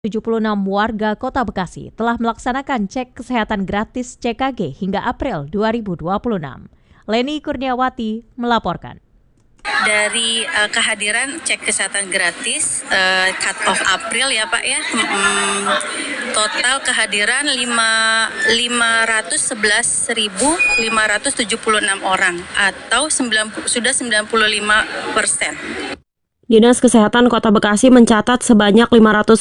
76 warga Kota Bekasi telah melaksanakan cek kesehatan gratis CKG hingga April 2026. Leni Kurniawati melaporkan. Dari kehadiran cek kesehatan gratis cut off April ya Pak ya, total kehadiran 511.576 orang atau sudah 95%. Dinas Kesehatan Kota Bekasi mencatat sebanyak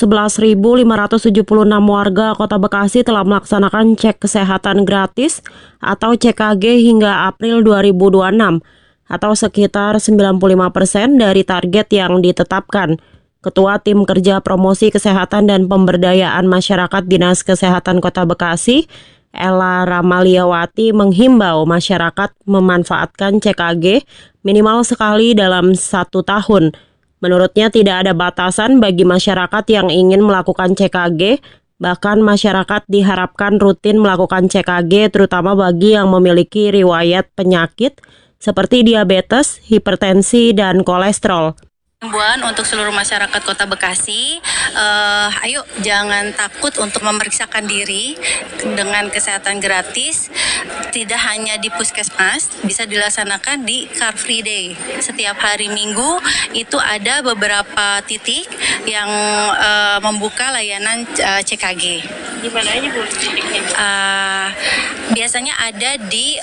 511.576 warga Kota Bekasi telah melaksanakan cek kesehatan gratis atau CKG hingga April 2026 atau sekitar 95% dari target yang ditetapkan. Ketua Tim Kerja Promosi Kesehatan dan Pemberdayaan Masyarakat Dinas Kesehatan Kota Bekasi, Ella Ramaliawati, menghimbau masyarakat memanfaatkan CKG minimal sekali dalam 1 tahun. Menurutnya tidak ada batasan bagi masyarakat yang ingin melakukan CKG, bahkan masyarakat diharapkan rutin melakukan CKG terutama bagi yang memiliki riwayat penyakit seperti diabetes, hipertensi, dan kolesterol. Himbauan untuk seluruh masyarakat Kota Bekasi, ayo jangan takut untuk memeriksakan diri dengan kesehatan gratis. Tidak hanya di puskesmas, bisa dilaksanakan di Car Free Day. Setiap hari Minggu itu ada beberapa titik yang membuka layanan CKG. Di mana aja Bu titiknya? Biasanya ada di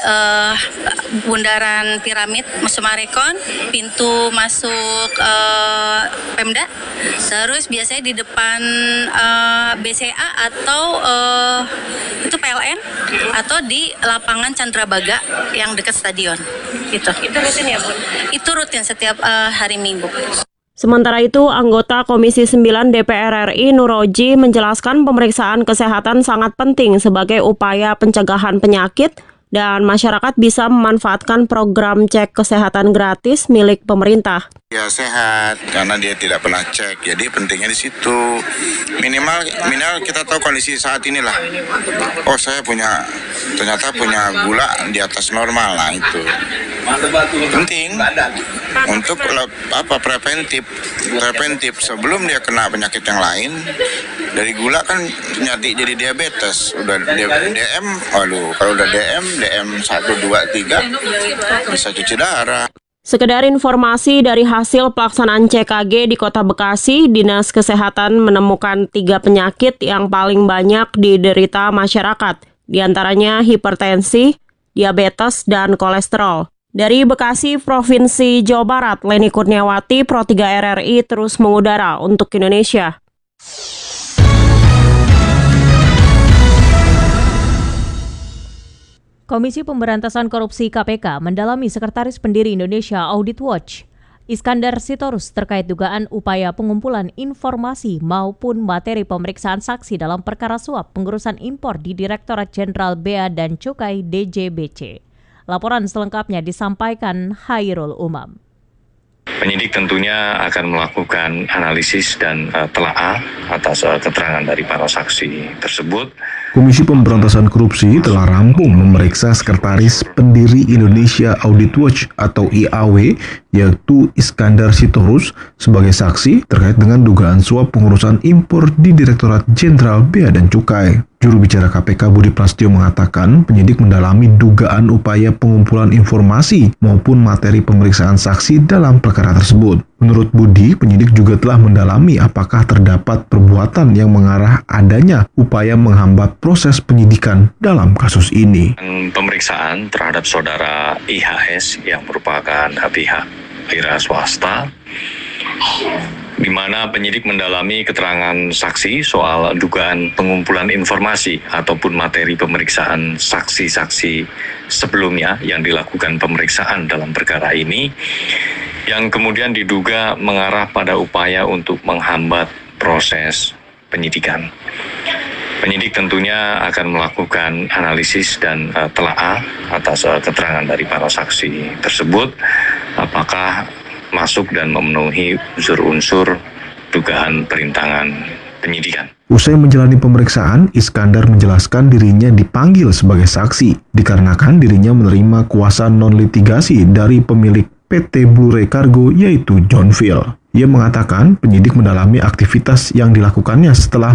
Bundaran Piramid Sumarekon, pintu masuk Pemda, terus biasanya di depan BCA atau itu PLN atau di lapangan Candrabaga yang dekat stadion. Itu rutin ya Bu? Itu rutin setiap hari Minggu. Sementara itu, anggota Komisi 9 DPR RI Nuroji menjelaskan pemeriksaan kesehatan sangat penting sebagai upaya pencegahan penyakit dan masyarakat bisa memanfaatkan program cek kesehatan gratis milik pemerintah. Ya sehat karena dia tidak pernah cek, jadi pentingnya di situ. Minimal kita tahu kondisi saat inilah. Oh saya ternyata punya gula di atas normal, lah itu penting untuk preventif sebelum dia kena penyakit yang lain. Dari gula kan jadi diabetes, udah DM, kalau udah DM 1, 2, 3 bisa cuci darah. Sekedar informasi dari hasil pelaksanaan CKG di Kota Bekasi, Dinas Kesehatan menemukan 3 penyakit yang paling banyak diderita masyarakat, diantaranya hipertensi, diabetes, dan kolesterol. Dari Bekasi, Provinsi Jawa Barat, Leni Kurniawati, Pro 3 RRI terus mengudara untuk Indonesia. Komisi Pemberantasan Korupsi KPK mendalami Sekretaris Pendiri Indonesia Audit Watch, Iskandar Sitorus, terkait dugaan upaya pengumpulan informasi maupun materi pemeriksaan saksi dalam perkara suap pengurusan impor di Direktorat Jenderal Bea dan Cukai DJBC. Laporan selengkapnya disampaikan Hairul Umam. Penyidik tentunya akan melakukan analisis dan telaah atas keterangan dari para saksi tersebut. Komisi Pemberantasan Korupsi telah rampung memeriksa Sekretaris Pendiri Indonesia Audit Watch atau IAW, yaitu Iskandar Sitorus, sebagai saksi terkait dengan dugaan suap pengurusan impor di Direktorat Jenderal Bea dan Cukai. Juru bicara KPK Budi Prasetyo mengatakan penyidik mendalami dugaan upaya pengumpulan informasi maupun materi pemeriksaan saksi dalam perkara tersebut. Menurut Budi, penyidik juga telah mendalami apakah terdapat perbuatan yang mengarah adanya upaya menghambat proses penyidikan dalam kasus ini. Pemeriksaan terhadap saudara IHS yang merupakan pihak wira swasta, di mana penyidik mendalami keterangan saksi soal dugaan pengumpulan informasi ataupun materi pemeriksaan saksi-saksi sebelumnya yang dilakukan pemeriksaan dalam perkara ini, yang kemudian diduga mengarah pada upaya untuk menghambat proses penyidikan. Penyidik tentunya akan melakukan analisis dan telaah atas keterangan dari para saksi tersebut, apakah masuk dan memenuhi unsur-unsur dugaan perintangan penyidikan. Usai menjalani pemeriksaan, Iskandar menjelaskan dirinya dipanggil sebagai saksi dikarenakan dirinya menerima kuasa non-litigasi dari pemilik PT Blue Ray Cargo yaitu John Phil. Ia mengatakan penyidik mendalami aktivitas yang dilakukannya setelah